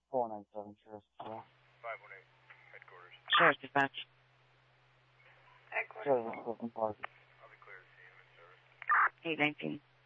497 Sheriff's Patrol. 518, headquarters. Sheriff's Dispatch. Sheriff's Brooklyn Park. I'll be clear to see him in service. 819.